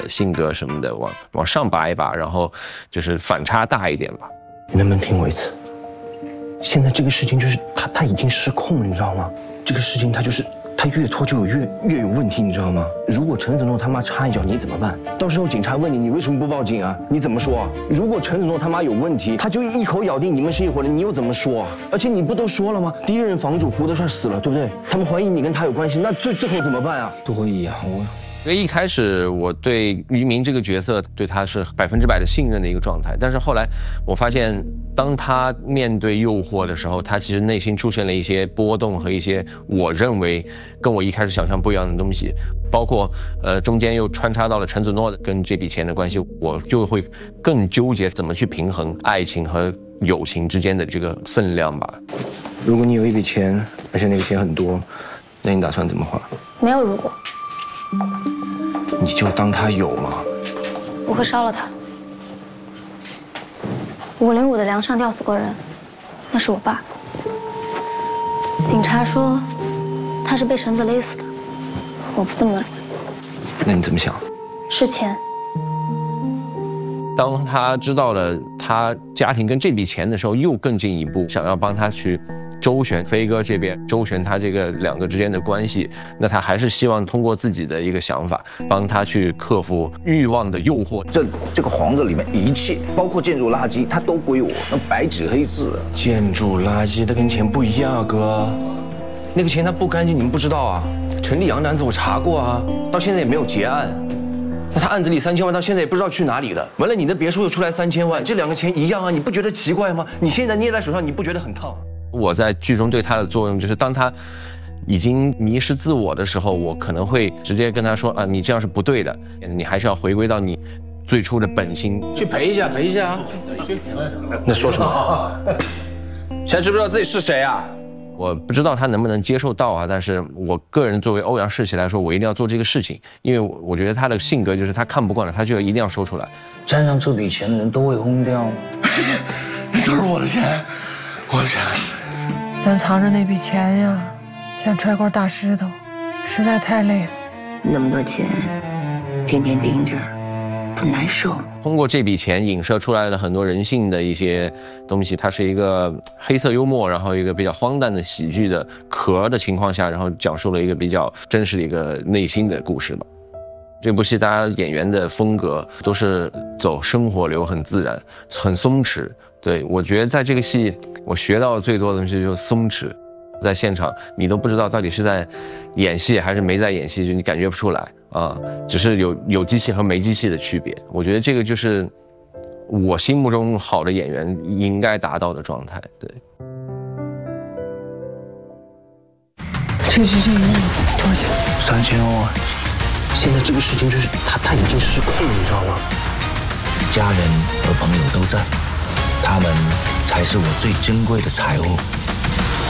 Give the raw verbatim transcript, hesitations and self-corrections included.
的性格什么的往往上拔一拔，然后就是反差大一点吧。 你能不能听我一次？现在这个事情就是他他已经失控了，你知道吗？这个事情他就是他越拖就有越越有问题，你知道吗？如果陈子诺他妈插一脚，你怎么办？到时候警察问你，你为什么不报警啊？你怎么说啊？如果陈子诺他妈有问题，他就一口咬定你们是一伙人，你又怎么说啊？而且你不都说了吗？第一任房主胡德帅死了，对不对？他们怀疑你跟他有关系，那最最后怎么办啊？ 多疑啊，我。 因为一开始我对于明这个角色对他是百分之百的信任的一个状态，但是后来我发现，当他面对诱惑的时候，他其实内心出现了一些波动和一些我认为跟我一开始想象不一样的东西，包括呃中间又穿插到了陈子诺跟这笔钱的关系，我就会更纠结怎么去平衡爱情和友情之间的这个分量吧。 如果你有一笔钱，而且那个钱很多，那你打算怎么花？ 没有如果。 你就当他有嘛。 我会烧了他。五零五的梁上吊死过人，那是我爸。警察说他是被绳子勒死的，我不这么认为。 那你怎么想？ 是钱。 当他知道了他家庭跟这笔钱的时候，又更进一步想要帮他去周旋飞哥这边，周旋他这个两个之间的关系，那他还是希望通过自己的一个想法，帮他去克服欲望的诱惑。 这这个房子里面一切，包括建筑垃圾，它都归我，那白纸黑字。 建筑垃圾它跟钱不一样啊，哥。那个钱它不干净，你们不知道啊？陈立阳的案子我查过啊，到现在也没有结案。那他案子里三千万到现在也不知道去哪里了。完了，你的别墅又出来三千万，这两个钱一样啊，你不觉得奇怪吗？你现在捏在手上，你不觉得很烫？ 我在剧中对他的作用就是，当他已经迷失自我的时候，我可能会直接跟他说啊，你这样是不对的，你还是要回归到你最初的本心。 去陪一下，陪一下啊！ 那说什么？ 现在知不知道自己是谁啊？ 我不知道他能不能接受到啊，但是我个人作为欧阳世奇来说，我一定要做这个事情，因为我觉得他的性格就是他看不惯了，他就一定要说出来。 沾上这笔钱的人都会轰掉吗？ 那都是我的钱，我的钱。 咱藏着那笔钱呀，像揣块大石头，实在太累了。 那么多钱，天天盯着，不难受？ 通过这笔钱影射出来了很多人性的一些东西，它是一个黑色幽默，然后一个比较荒诞的喜剧的壳的情况下，然后讲述了一个比较真实的一个内心的故事吧。这部戏大家演员的风格都是走生活流，很自然，很松弛。对，我觉得在这个戏我学到最多的东西就是松弛。在现场你都不知道到底是在演戏还是没在演戏，就你感觉不出来啊，只是有有机器和没机器的区别。我觉得这个就是我心目中好的演员应该达到的状态。对， 这是这个多少钱？ 三千万。 现在这个事情就是他他已经失控了，你知道吗？ 家人和朋友都在，他们才是我最珍贵的财物。